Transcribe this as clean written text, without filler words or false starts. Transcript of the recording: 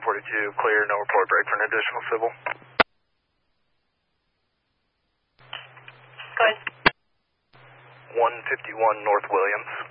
42, clear, no report break for an additional civil. Go ahead. 151 North Williams.